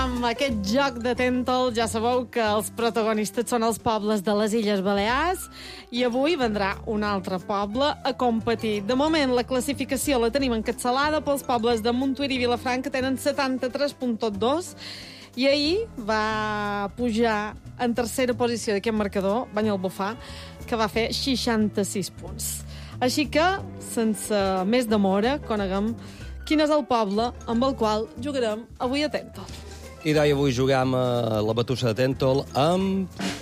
amb aquest joc de Tèntol. Ja sabeu que els protagonistes són els pobles de les Illes Balears i avui vendrà un altre poble a competir. De moment, la classificació la tenim encapçalada pels pobles de Montuïri i Vilafranca, que tenen 73,2, i ahir va pujar en tercera posició d'aquest marcador, Banyalbufar, que va fer 66 punts. Així que, sense més demora, coneguem quin és el poble amb el qual jugarem avui a Tèntol. I avui juguem a la batussa de Tèntol amb